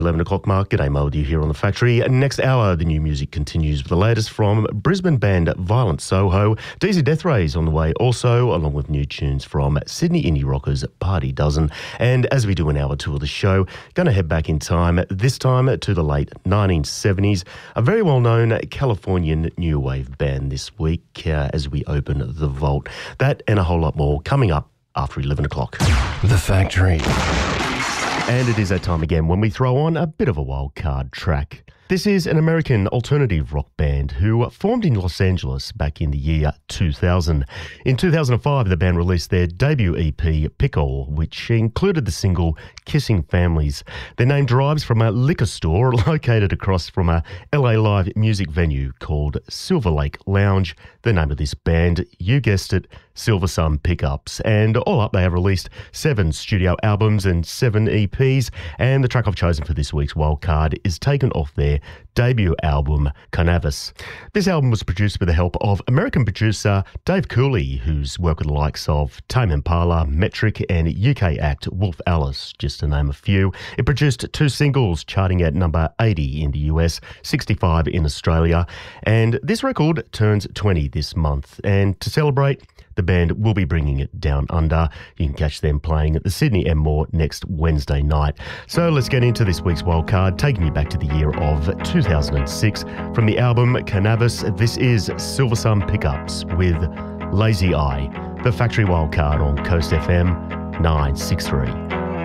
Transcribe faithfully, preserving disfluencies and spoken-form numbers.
eleven o'clock mark. G'day, Mo with you here on The Factory. Next hour, the new music continues with the latest from Brisbane band Violent Soho. D Z Death Rays on the way also, along with new tunes from Sydney indie rockers Party Dozen. And as we do an hour two of the show, going to head back in time, this time to the late nineteen seventies. A very well-known Californian new wave band this week uh, as we open the vault. That and a whole lot more coming up after eleven o'clock. The Factory. And it is that time again when we throw on a bit of a wild card track. This is an American alternative rock band who formed in Los Angeles back in the year two thousand. In two thousand five, the band released their debut E P, Pickle, which included the single Kissing Families. Their name derives from a liquor store located across from a L A live music venue called Silver Lake Lounge. The name of this band, you guessed it, Silver Sun Pickups. And all up, they have released seven studio albums and seven E Ps. And the track I've chosen for this week's wildcard is taken off their debut album, Cannabis. This album was produced with the help of American producer Dave Cooley, who's worked with the likes of Tame Impala, Metric and U K act Wolf Alice, just to name a few. It produced two singles, charting at number eighty in the U S, sixty-five in Australia, and this record turns twenty this month. And to celebrate, the band will be bringing it down under. You can catch them playing at the Sydney Enmore next Wednesday night. So let's get into this week's wildcard, taking you back to the year of two thousand six. From the album Cannabis, this is Silver Sun Pickups with Lazy Eye. The Factory Wildcard on Coast F M nine six three.